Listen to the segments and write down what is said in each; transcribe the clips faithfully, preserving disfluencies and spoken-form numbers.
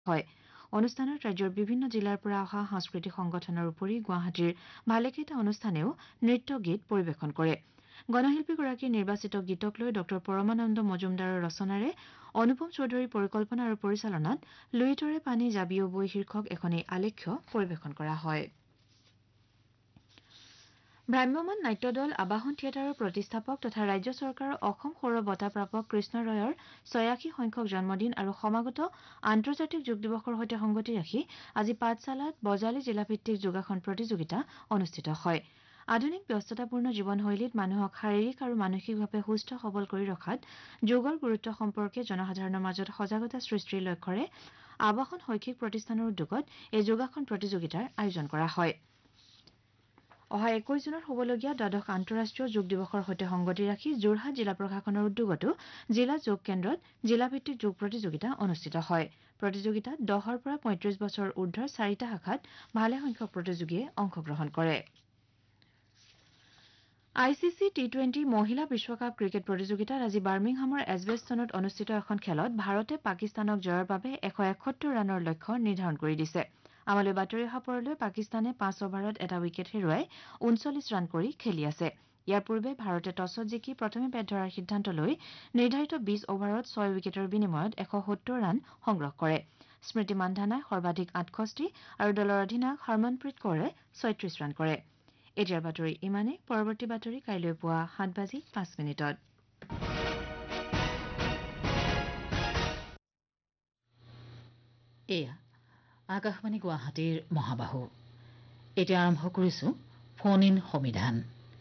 হয়। অনুষ্ঠানত ৰাজ্যৰ বিভিন্ন জিলাৰ পৰা অহা সাংস্কৃতিক সংগঠনৰ উপৰি গুৱাহাটীৰ ভালেকেইটা অনুষ্ঠানেও নৃত্য গীত পৰিৱেশন কৰে। গণশিল্পীগৰাকীৰ নিৰ্বাচিত গীতক লৈ ড পৰমানন্দ মজুমদাৰৰ ৰচনাৰে অনুপম চৌধুৰীৰ পৰিকল্পনা আৰু পৰিচালনাত লুইতৰে পানী জাবিও বৈ শীৰ্ষক এখনি আলেখ্য পৰিৱেশন কৰা হয়। ভ্ৰাম্যমাণ নাট্যদল আবাহন থিয়েটাৰৰ প্ৰতিষ্ঠাপক তথা ৰাজ্য চৰকাৰৰ অসম সৌৰ বঁটা প্ৰাপক কৃষ্ণ ৰয়ৰ ছয়াশী সংখ্যক জন্মদিন আৰু সমাগত আন্তৰ্জাতিক যোগ দিৱসৰ সৈতে সংগতি ৰাখি আজি পাঠশালাত বজালী জিলাভিত্তিক যোগাসন প্ৰতিযোগিতা অনুষ্ঠিত হয়। আধুনিক ব্যস্ততাপূৰ্ণ জীৱনশৈলীত মানুহক শাৰীৰিক আৰু মানসিকভাৱে সুস্থ সবল কৰি ৰখাত যোগৰ গুৰুত্ব সম্পৰ্কে জনসাধাৰণৰ মাজত সজাগতা সৃষ্টিৰ লক্ষ্যৰে আবাহন শৈক্ষিক প্ৰতিষ্ঠানৰ উদ্যোগত এই যোগাসন প্ৰতিযোগিতাৰ আয়োজন কৰা হয়। অহা একৈশ জুনত হ'বলগীয়া দ্বাদশ আন্তঃৰাষ্ট্ৰীয় যোগ দিৱসৰ সৈতে সংগতি ৰাখি যোৰহাট জিলা প্ৰশাসনৰ উদ্যোগতো জিলা যোগ কেন্দ্ৰত জিলাভিত্তিক যোগ প্ৰতিযোগিতা অনুষ্ঠিত হয়। প্ৰতিযোগিতাত দহৰ পৰা পঁয়ত্ৰিশ বছৰ ঊৰ্ধৰ চাৰিটা শাখাত ভালেসংখ্যক প্ৰতিযোগীয়ে অংশগ্ৰহণ কৰে। I C C T twenty মহিলা বিশ্বকাপ ক্ৰিকেট প্ৰতিযোগিতাত আজি বাৰ্মিংহামৰ এজবেষ্টনত অনুষ্ঠিত এখন খেলত ভাৰতে পাকিস্তানক জয়ৰ বাবে এশ এসত্তৰ ৰানৰ লক্ষ্য নিৰ্ধাৰণ কৰি দিছে। আমালৈ বাতৰি অহা পৰলৈ পাকিস্তানে পাঁচ অভাৰত এটা উইকেট হেৰুৱাই ঊনচল্লিছ ৰান কৰি খেলি আছে। ইয়াৰ পূৰ্বে ভাৰতে টছত জিকি প্ৰথমে বেট ধৰাৰ সিদ্ধান্ত লৈ নিৰ্ধাৰিত বিশ অভাৰত ছয় উইকেটৰ বিনিময়ত এশ সত্তৰ ৰান সংগ্ৰহ কৰে। স্মৃতি মান্ধানাই সৰ্বাধিক আঠষষ্ঠি আৰু দলৰ অধিনায়ক হৰমনপ্ৰীত কৌৰে ছয়ত্ৰিশ ৰান কৰে। এতিয়াৰ বাতৰি ইমানে। পৰৱৰ্তী বাতৰি কাইলৈ পুৱা সাত বাজি পাঁচ মিনিটত। এয়া আকাশবাণী গুৱাহাটীৰ মহাবাহু। এতিয়া আৰম্ভ কৰিছো ফোন ইন সমিধান।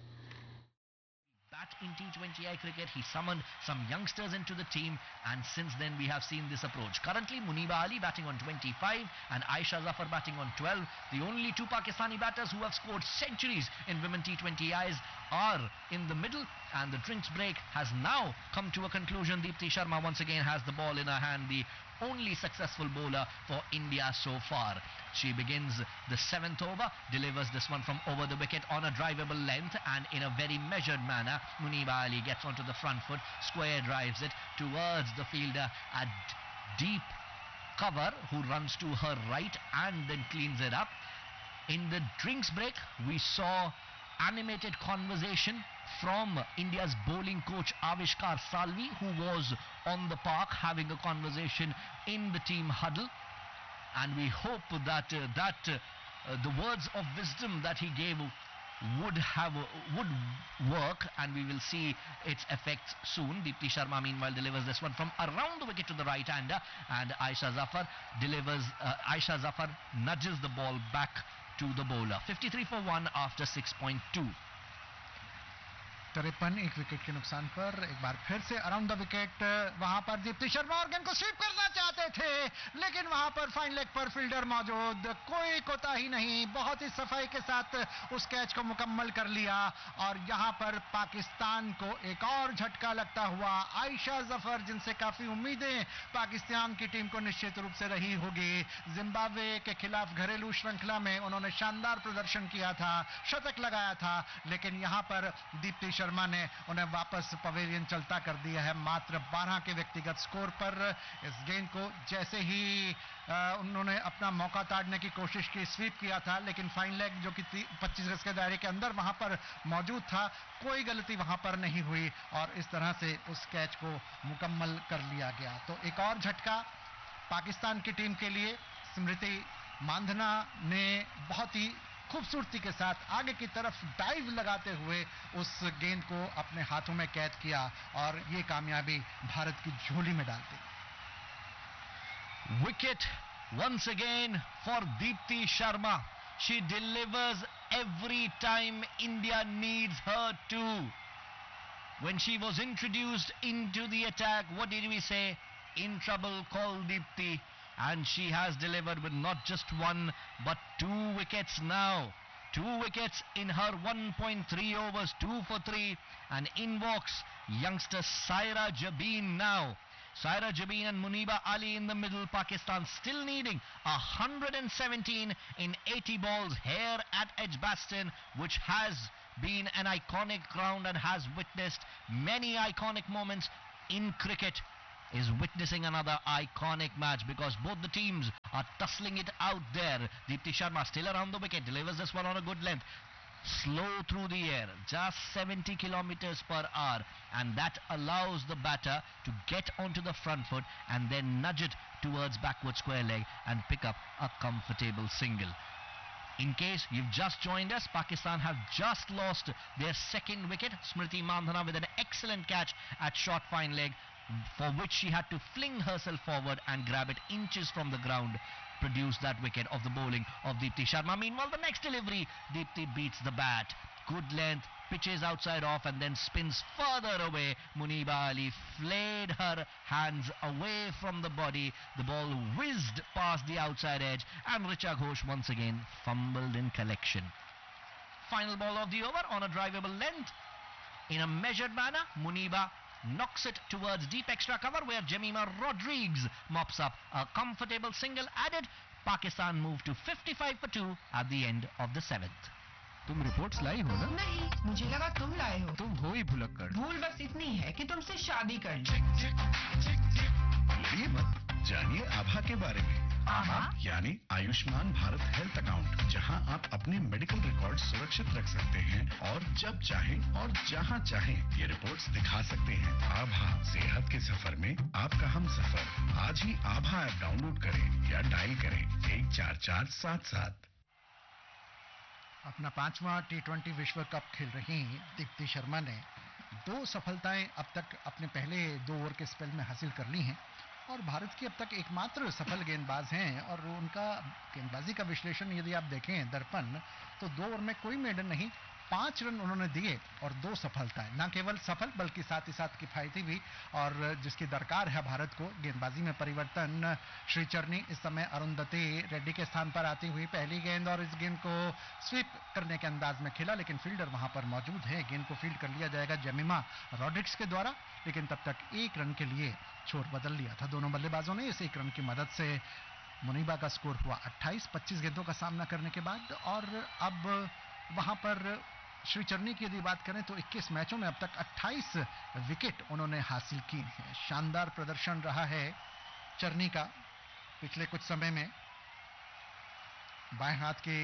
Bat in T twenty I cricket, he summoned some youngsters into the team, and since then we have seen this approach. Currently Muniba Ali batting on twenty-five and Aisha Zafar batting on twelve. The only two Pakistani batters who have scored centuries in women T twenty Is are in the middle, and the drinks break has now come to a conclusion. Deepti Sharma once again has the ball in her hand, the only successful bowler for India so far. She begins the seventh over, delivers this one from over the wicket on a drivable length, and in a very measured manner Muniba Ali gets onto the front foot, square drives it towards the fielder at deep cover, who runs to her right and then cleans it up. In the drinks break we saw animated conversation from India's bowling coach Avishkar Salvi, who was on the park having a conversation in the team huddle, and we hope that uh, that uh, the words of wisdom that he gave would have would work, and we will see its effects soon. Deepti Sharma meanwhile delivers this one from around the wicket to the right hander, and Aisha Zafar delivers uh, Aisha Zafar nudges the ball back to the bowler. fifty-three for one after six point two. तिरपन एक wicket के नुकसान पर एक बार फिर से around the wicket वहां पर दीप्ति शर्मा और गेंद को स्वीप करना चाहते थे, लेकिन वहां पर फाइन लेग पर फील्डर मौजूद, कोई कोताही नहीं, बहुत ही सफाई के साथ उस कैच को मुकम्मल कर लिया। और यहां पर पाकिस्तान को एक और झटका लगता हुआ। आयशा जफर, जिनसे काफी उम्मीदें पाकिस्तान की टीम को निश्चित रूप से रही होगी, जिम्बाब्वे के खिलाफ घरेलू श्रृंखला में उन्होंने शानदार प्रदर्शन किया था, शतक लगाया था, लेकिन यहां पर दीप्ति शर्मा ने उन्हें वापस पवेलियन चलता कर दिया है मात्र बारह के व्यक्तिगत स्कोर पर। इस गेंद को जैसे ही उन्होंने अपना मौका ताड़ने की कोशिश की, स्वीप किया था, लेकिन फाइन लेग जो कि पच्चीस गज के दायरे के अंदर वहां पर मौजूद था, कोई गलती वहां पर नहीं हुई और इस तरह से उस कैच को मुकम्मल कर लिया गया। तो एक और झटका पाकिस्तान की टीम के लिए। स्मृति मांधना ने बहुत ही खूबसूरती के साथ आगे की तरफ डाइव लगाते हुए उस गेंद को अपने हाथों में कैद किया और ये कामयाबी भारत की झोली में डाल दी। Wicket once again for Deepti Sharma. She delivers every time India needs her to. When she was introduced into the attack, what did we say? In trouble, call Deepti. And she has delivered with not just one but two wickets now. Two wickets in her one point three overs, two for three. And in walks youngster Saira Jabin now. Saira Jabin and Muniba Ali in the middle. Pakistan still needing one hundred seventeen in eighty balls here at Edgbaston, which has been an iconic ground and has witnessed many iconic moments in cricket. is witnessing another iconic match because both the teams are tussling it out there. Deepti Sharma still around the wicket, delivers this one on a good length. Slow through the air, just seventy kilometers per hour, and that allows the batter to get onto the front foot and then nudge it towards backward square leg and pick up a comfortable single. In case you've just joined us, Pakistan have just lost their second wicket. Smriti Mandhana with an excellent catch at short fine leg, for which she had to fling herself forward and grab it inches from the ground, produced that wicket of the bowling of Deepti Sharma. Meanwhile, the next delivery, Deepti beats the bat. Good length, pitches outside off and then spins further away. Muniba Ali flayed her hands away from the body. The ball whizzed past the outside edge and Richa Ghosh once again fumbled in collection. Final ball of the over on a drivable length. In a measured manner, Muniba knocks it towards deep extra cover where Jemima Rodriguez mops up a comfortable single added. Pakistan moved to fifty-five for two at the end of the seventh. तुम reports लाई हो ना? नहीं, मुझे लगा तुम लाए हो। तुम हो ही भुलक्कड़। भूल बस इतनी है कि तुमसे शादी कर ली। ये मत जानिए आभा के बारे में। आभा यानी आयुष्मान भारत हेल्थ अकाउंट, जहां आप अपने मेडिकल रिकॉर्ड सुरक्षित रख सकते हैं और जब चाहें और जहां चाहें ये रिपोर्ट्स दिखा सकते हैं। आभा, सेहत के सफर में आपका हम सफर। आज ही आभा ऐप डाउनलोड करें या डायल करें एक चार चार सात सात। अपना पांचवा टी ट्वेंटी विश्व कप खेल रही दीप्ति शर्मा ने दो सफलताएं अब तक अपने पहले दो ओवर के स्पेल में हासिल कर ली हैं और भारत की अब तक एकमात्र सफल गेंदबाज हैं। और उनका गेंदबाजी का विश्लेषण यदि आप देखें दर्पण, तो दो ओवर में कोई मेडन नहीं, पांच रन उन्होंने दिए और दो सफलताएं। न केवल सफल बल्कि साथ ही साथ किफायती भी, और जिसकी दरकार है भारत को। गेंदबाजी में परिवर्तन, श्रीचरनी इस समय अरुंधति रेड्डी के स्थान पर आती हुई पहली गेंद, और इस गेंद को स्वीप करने के अंदाज में खेला, लेकिन फील्डर वहां पर मौजूद है। गेंद को फील्ड कर लिया जाएगा जेमिमा रॉड्रिक्स के द्वारा, लेकिन तब तक एक रन के लिए छोर बदल लिया था दोनों बल्लेबाजों ने। इस एक रन की मदद से मुनीबा का स्कोर हुआ अट्ठाईस, पच्चीस गेंदों का सामना करने के बाद। और अब वहां पर श्रीचरनी की यदि बात करें तो इक्कीस मैचों में अब तक अट्ठाईस विकेट उन्होंने हासिल की हैं। शानदार प्रदर्शन रहा है चरनी का पिछले कुछ समय में। बाएं हाथ के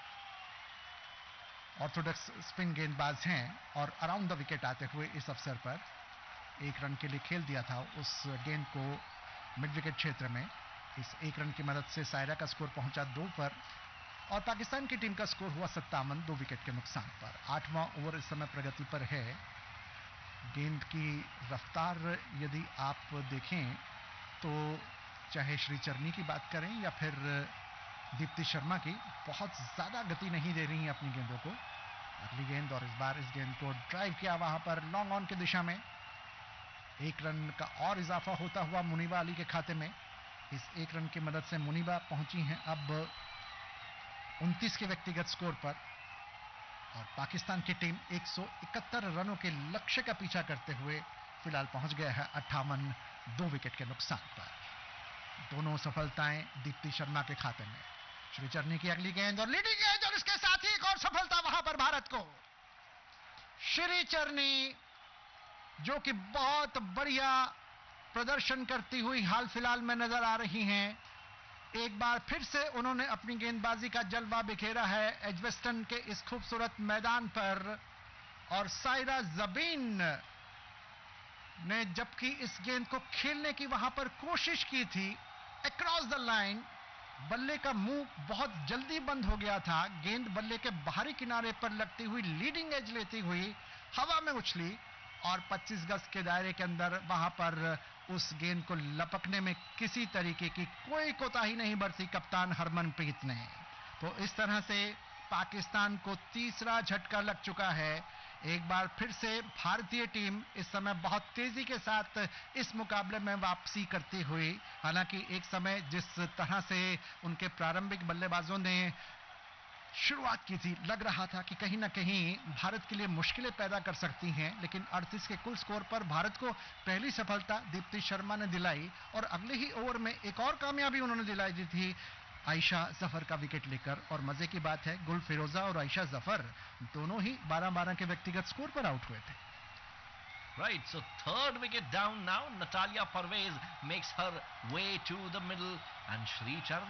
ऑर्थोडॉक्स स्पिन गेंदबाज हैं और अराउंड द विकेट आते हुए इस अवसर पर एक रन के लिए खेल दिया था उस गेंद को मिड विकेट क्षेत्र में। इस एक रन की मदद से सायरा का स्कोर पहुंचा दो पर और पाकिस्तान की टीम का स्कोर हुआ सत्तावन, दो विकेट के नुकसान पर। आठवां ओवर इस समय प्रगति पर है। गेंद की रफ्तार यदि आप देखें तो चाहे श्रीचरनी की बात करें या फिर दीप्ति शर्मा की, बहुत ज्यादा गति नहीं दे रही हैं अपनी गेंदों को। अगली गेंद, और इस बार इस गेंद को ड्राइव किया वहां पर लॉन्ग ऑन की दिशा में। एक रन का और इजाफा होता हुआ मुनीबा अली के खाते में। इस एक रन की मदद से मुनीबा पहुंची हैं अब उनतीस के व्यक्तिगत स्कोर पर, और पाकिस्तान की टीम एक सौ इकहत्तर रनों के लक्ष्य का पीछा करते हुए फिलहाल पहुंच गया है अट्ठावन, दो विकेट के नुकसान पर। दोनों सफलताएं दीप्ति शर्मा के खाते में। श्रीचरनी की अगली गेंद और लीडिंग गेंद, और इसके साथ ही एक और सफलता वहां पर भारत को। श्रीचरनी जो कि बहुत बढ़िया प्रदर्शन करती हुई हाल फिलहाल में नजर आ रही हैं, एक बार फिर से उन्होंने अपनी गेंदबाजी का जलवा बिखेरा है एजबेस्टन के इस खूबसूरत मैदान पर। और सायरा जबीन ने जबकि इस गेंद को खेलने की वहां पर कोशिश की थी अक्रॉस द लाइन, बल्ले का मुंह बहुत जल्दी बंद हो गया था। गेंद बल्ले के बाहरी किनारे पर लगती हुई लीडिंग एज लेती हुई हवा में उछली और पच्चीस गज के दायरे के अंदर वहां पर उस गेंद को लपकने में किसी तरीके की कोई कोताही नहीं बरती कप्तान हरमनप्रीत ने। तो इस तरह से पाकिस्तान को तीसरा झटका लग चुका है। एक बार फिर से भारतीय टीम इस समय बहुत तेजी के साथ इस मुकाबले में वापसी करती हुई, हालांकि एक समय जिस तरह से उनके प्रारंभिक बल्लेबाजों ने शुरुआत की थी, लग रहा था कि कहीं ना कहीं भारत के लिए मुश्किलें पैदा कर सकती हैं, लेकिन अड़तीस के कुल स्कोर पर भारत को पहली सफलता दीप्ति शर्मा ने दिलाई और अगले ही ओवर में एक और कामयाबी उन्होंने दिलाई दी थी आयशा जफर का विकेट लेकर। और मजे की बात है गुल फिरोजा और आयशा जफर दोनों ही बारह बारह के व्यक्तिगत स्कोर पर आउट हुए थे। Right, so third wicket down now. Natalia Parvez makes her way to the middle, and Sri Charan